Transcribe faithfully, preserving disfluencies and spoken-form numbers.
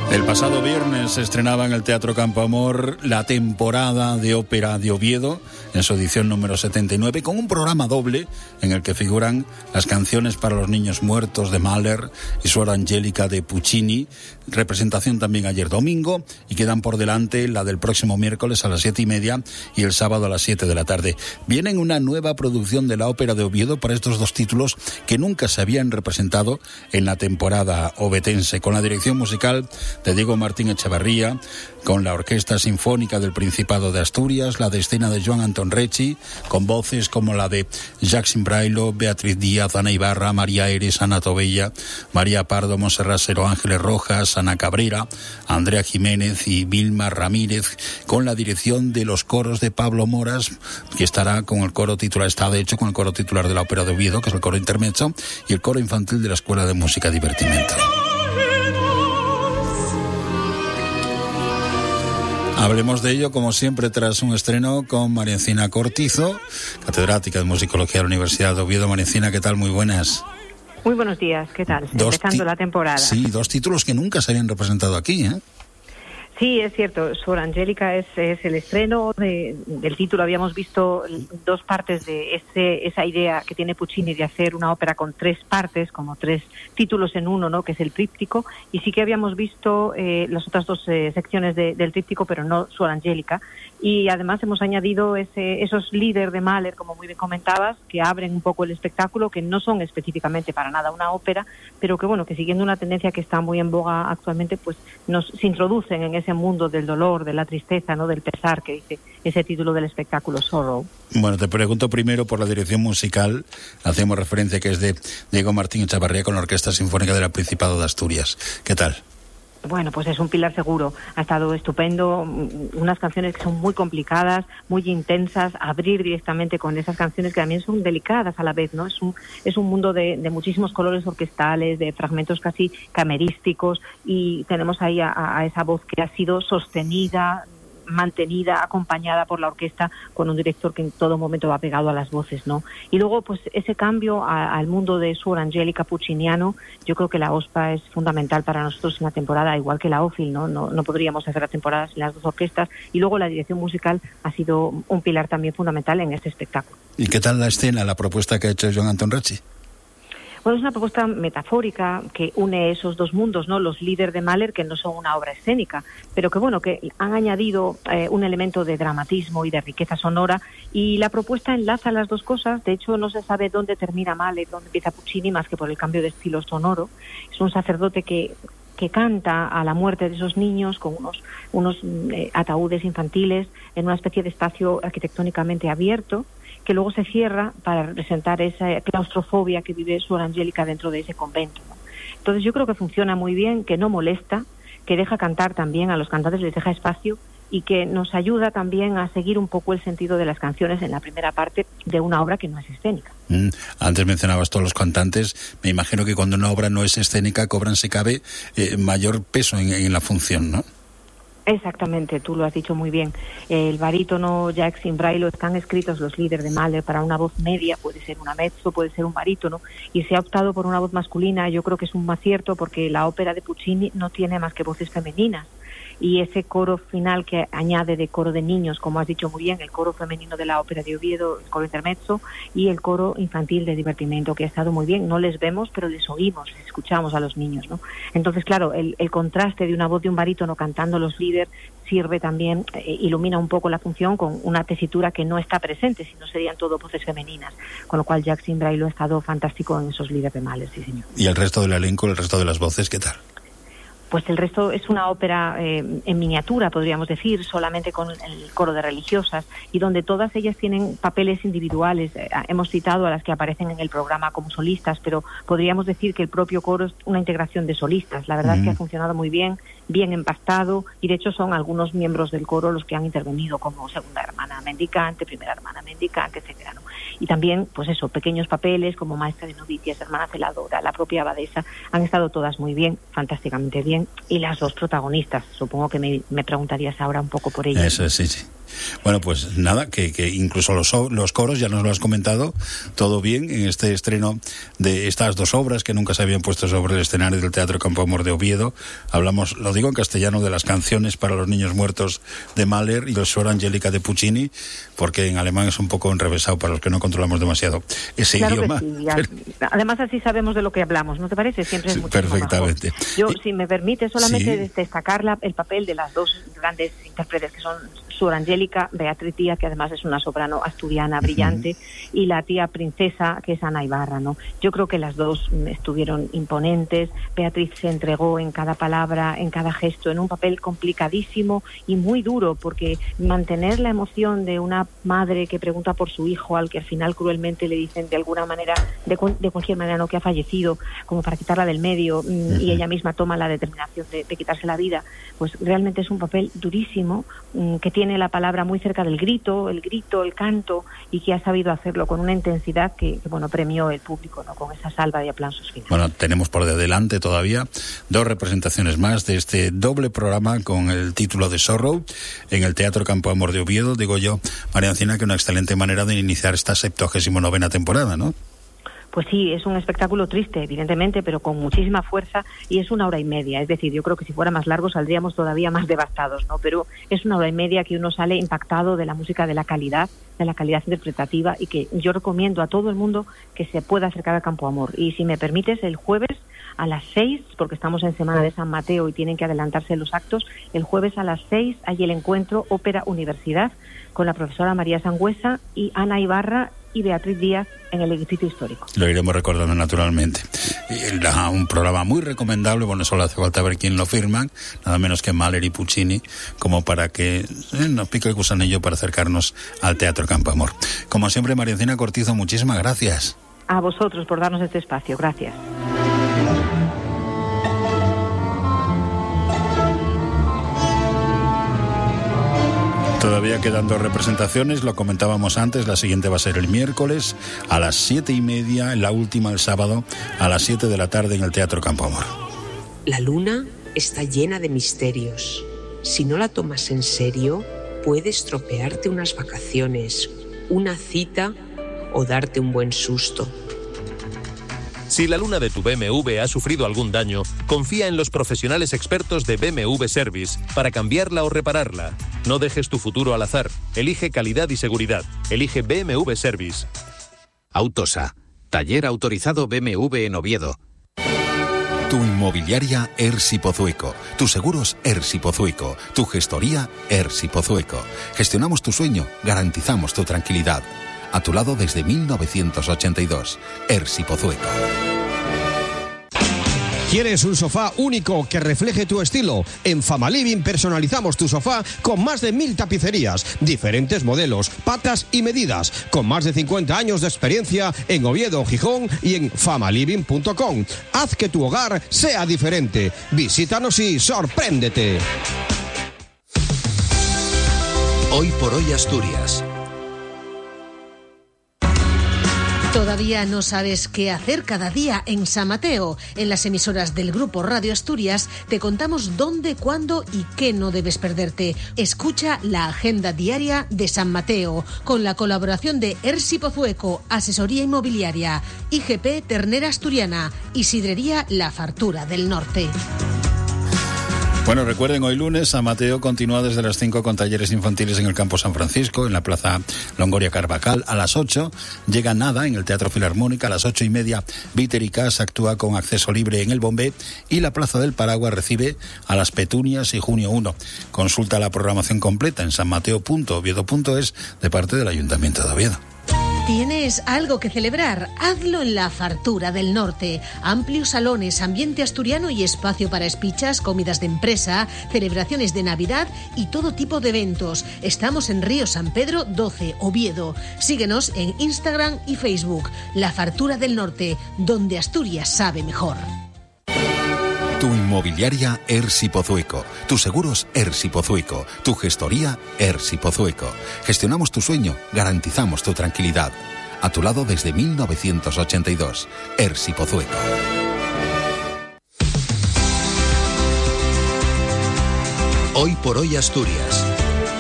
El pasado viernes se estrenaba en el Teatro Campo Amor la temporada de ópera de Oviedo, en su edición número setenta y nueve, con un programa doble en el que figuran las canciones para los niños muertos de Mahler y Suor Angélica de Puccini, representación también ayer domingo, y quedan por delante la del próximo miércoles a las siete y media y el sábado a las siete de la tarde. Viene una nueva producción de la ópera de Oviedo para estos dos títulos que nunca se habían representado en la temporada ovetense, con la dirección musical de Diego Martín Echevarría, con la Orquesta Sinfónica del Principado de Asturias, la de escena de Joan Antón Recci, con voces como la de Jacques Imbrailo, Beatriz Díaz, Ana Ibarra, María Eres, Ana Tobella, María Pardo, Montserrat Seró, Ángeles Rojas, Ana Cabrera, Andrea Jiménez y Vilma Ramírez, con la dirección de los coros de Pablo Moras, que estará con el coro titular, está de hecho con el coro titular de la Ópera de Oviedo, que es el coro intermezzo, y el coro infantil de la Escuela de Música Divertimento. Hablemos de ello, como siempre, tras un estreno con María Encina Cortizo, catedrática de Musicología de la Universidad de Oviedo. María Encina, ¿qué tal? Muy buenas. Muy buenos días, ¿qué tal? Dos Empezando ti- la temporada. Sí, dos títulos que nunca se habían representado aquí, ¿eh? Sí, es cierto. Suor Angélica es, es el estreno de, del título. Habíamos visto dos partes de ese, esa idea que tiene Puccini de hacer una ópera con tres partes, como tres títulos en uno, ¿no? Que es el tríptico. Y sí que habíamos visto eh, las otras dos eh, secciones de, del tríptico, pero no Suor Angélica. Y además hemos añadido ese, esos líder de Mahler, como muy bien comentabas, que abren un poco el espectáculo, que no son específicamente para nada una ópera, pero que bueno, que siguiendo una tendencia que está muy en boga actualmente, pues nos se introducen en ese mundo del dolor, de la tristeza, no del pesar, que dice ese título del espectáculo, Sorrow. Bueno, te pregunto primero por la dirección musical. Hacemos referencia que es de Diego Martín Echevarría con la Orquesta Sinfónica del Principado de Asturias. ¿Qué tal? Bueno, pues es un pilar seguro. Ha estado estupendo. Unas canciones que son muy complicadas, muy intensas. Abrir directamente con esas canciones que también son delicadas a la vez, ¿no? Es un, es un mundo de, de muchísimos colores orquestales, de fragmentos casi camerísticos, y tenemos ahí a, a esa voz que ha sido sostenida, mantenida, acompañada por la orquesta, con un director que en todo momento va pegado a las voces, ¿no? Y luego, pues ese cambio a, al mundo de Suor Angélica pucciniano, yo creo que la O S P A es fundamental para nosotros en la temporada, igual que la O F I L, ¿no? No, no podríamos hacer la temporada sin las dos orquestas, y luego la dirección musical ha sido un pilar también fundamental en este espectáculo. ¿Y qué tal la escena, la propuesta que ha hecho Joan Antón Recci? Bueno, es una propuesta metafórica que une esos dos mundos, ¿no? Los líderes de Mahler, que no son una obra escénica, pero que, bueno, que han añadido eh, un elemento de dramatismo y de riqueza sonora, y la propuesta enlaza las dos cosas. De hecho, no se sabe dónde termina Mahler, dónde empieza Puccini, más que por el cambio de estilo sonoro. Es un sacerdote que que canta a la muerte de esos niños con unos, unos eh, ataúdes infantiles en una especie de espacio arquitectónicamente abierto, que luego se cierra para representar esa claustrofobia que vive Suor Angélica dentro de ese convento, ¿no? Entonces yo creo que funciona muy bien, que no molesta, que deja cantar también, a los cantantes les deja espacio, y que nos ayuda también a seguir un poco el sentido de las canciones en la primera parte de una obra que no es escénica. Mm, antes mencionabas todos los cantantes. Me imagino que cuando una obra no es escénica cobran, si cabe, eh, mayor peso en, en la función, ¿no? Exactamente, tú lo has dicho muy bien. El barítono Jacques Imbrailo, están escritos los líderes de Mahler para una voz media, puede ser una mezzo, puede ser un barítono, y se ha optado por una voz masculina. Yo creo que es un acierto, porque la ópera de Puccini no tiene más que voces femeninas, y ese coro final que añade de coro de niños, como has dicho muy bien, el coro femenino de la ópera de Oviedo, el coro intermezzo, y el coro infantil de divertimento, que ha estado muy bien. No les vemos, pero les oímos, les escuchamos a los niños, ¿no? Entonces, claro, el, el contraste de una voz de un barítono cantando los líderes sirve también, eh, ilumina un poco la función con una tesitura que no está presente, sino serían todo voces femeninas, con lo cual Jacques Imbrailo ha estado fantástico en esos líderes de Mahler, sí señor. ¿Y el resto del elenco, el resto de las voces, qué tal? Pues el resto es una ópera eh, en miniatura, podríamos decir, solamente con el coro de religiosas, y donde todas ellas tienen papeles individuales. Eh, hemos citado a las que aparecen en el programa como solistas, pero podríamos decir que el propio coro es una integración de solistas. La verdad mm. es que ha funcionado muy bien, bien empastado, y de hecho son algunos miembros del coro los que han intervenido como segunda hermana mendicante, primera hermana mendicante, etcétera, ¿no? Y también, pues eso, pequeños papeles como maestra de novicias, hermana celadora, la propia abadesa, han estado todas muy bien, fantásticamente bien, y las dos protagonistas, supongo que me, me preguntarías ahora un poco por ellas. Eso, sí, sí. Bueno, pues nada, que, que incluso los, los coros, ya nos lo has comentado, todo bien en este estreno de estas dos obras que nunca se habían puesto sobre el escenario del Teatro Campo Amor de Oviedo. Hablamos, lo digo en castellano, de las canciones para los niños muertos de Mahler y el Suor Angelica de Puccini, porque en alemán es un poco enrevesado para los que no controlamos demasiado ese claro idioma. Que sí, pero... Además así sabemos de lo que hablamos, ¿no te parece? Siempre es sí, mucho perfectamente. mejor. Yo, si me permite, solamente sí. destacar la, el papel de las dos grandes intérpretes que son Suor Angelica, Beatriz Díaz, que además es una soprano asturiana brillante, uh-huh. y la tía princesa, que es Ana Ibarra, ¿no? Yo creo que las dos estuvieron imponentes. Beatriz se entregó en cada palabra, en cada gesto, en un papel complicadísimo y muy duro, porque mantener la emoción de una madre que pregunta por su hijo, al que al final cruelmente le dicen de alguna manera, de, de cualquier manera, no, que ha fallecido, como para quitarla del medio, uh-huh. y ella misma toma la determinación de, de quitarse la vida, pues realmente es un papel durísimo, que tiene la palabra muy cerca del grito, el grito, el canto, y que ha sabido hacerlo con una intensidad que, que bueno, premió el público, ¿no?, con esa salva de aplausos finales. Bueno, tenemos por delante todavía dos representaciones más de este doble programa con el título de Sorrow en el Teatro Campo Amor de Oviedo. Digo yo, María Encina, que una excelente manera de iniciar esta septuagésimo novena temporada, ¿no? Pues sí, es un espectáculo triste, evidentemente, pero con muchísima fuerza, y es una hora y media. Es decir, yo creo que si fuera más largo saldríamos todavía más devastados, ¿no? Pero es una hora y media que uno sale impactado de la música, de la calidad, de la calidad interpretativa, y que yo recomiendo a todo el mundo que se pueda acercar al Campo Amor. Y si me permites, el jueves a las seis, porque estamos en Semana de San Mateo y tienen que adelantarse los actos, el jueves a las seis hay el encuentro Ópera Universidad con la profesora María Sangüesa y Ana Ibarra y Beatriz Díaz en el edificio histórico. Lo iremos recordando naturalmente. Un programa muy recomendable, bueno, solo hace falta ver quién lo firman, nada menos que Mahler y Puccini, como para que eh, nos pique el gusanillo para acercarnos al Teatro Campo Amor. Como siempre, María Encina Cortizo, muchísimas gracias. A vosotros por darnos este espacio, gracias. Todavía quedan dos representaciones, lo comentábamos antes, la siguiente va a ser el miércoles a las siete y media, la última el sábado a las siete de la tarde en el Teatro Campo Amor. La luna está llena de misterios. Si no la tomas en serio, puede estropearte unas vacaciones, una cita o darte un buen susto. Si la luna de tu B M W ha sufrido algún daño, confía en los profesionales expertos de B M W Service para cambiarla o repararla. No dejes tu futuro al azar. Elige calidad y seguridad. Elige B M W Service. Autosa, taller autorizado B M W en Oviedo. Tu inmobiliaria Ersi Pozueco, tus seguros Ersi Pozueco, tu gestoría Ersi Pozueco. Gestionamos tu sueño, garantizamos tu tranquilidad. A tu lado desde mil novecientos ochenta y dos. Ersi Pozueco. ¿Quieres un sofá único que refleje tu estilo? En Famaliving personalizamos tu sofá con más de mil tapicerías, diferentes modelos, patas y medidas, con más de cincuenta años de experiencia en Oviedo, Gijón y en famaliving punto com. Haz que tu hogar sea diferente. Visítanos y sorpréndete. Hoy por hoy Asturias. ¿Todavía no sabes qué hacer cada día en San Mateo? En las emisoras del Grupo Radio Asturias te contamos dónde, cuándo y qué no debes perderte. Escucha la agenda diaria de San Mateo, con la colaboración de Ersi Pozueco, Asesoría Inmobiliaria, I G P Ternera Asturiana y Sidrería La Fartura del Norte. Bueno, recuerden, hoy lunes San Mateo continúa desde las cinco con talleres infantiles en el Campo San Francisco, en la Plaza Longoria Carvajal. A las ocho llega Nada en el Teatro Filarmónica. A las ocho y media Víter y Cas actúa con acceso libre en el Bombé, y la Plaza del Paraguas recibe a las Petunias y Junio uno. Consulta la programación completa en sanmateo punto oviedo punto es de parte del Ayuntamiento de Oviedo. ¿Tienes algo que celebrar? Hazlo en La Fartura del Norte. Amplios salones, ambiente asturiano y espacio para espichas, comidas de empresa, celebraciones de Navidad y todo tipo de eventos. Estamos en Río San Pedro doce, Oviedo. Síguenos en Instagram y Facebook. La Fartura del Norte, donde Asturias sabe mejor. Tu inmobiliaria Ersi Pozueco, tus seguros Ersi Pozueco, tu gestoría Ersi Pozueco. Gestionamos tu sueño, garantizamos tu tranquilidad. A tu lado desde mil novecientos ochenta y dos. Ersi Pozueco. Hoy por hoy Asturias.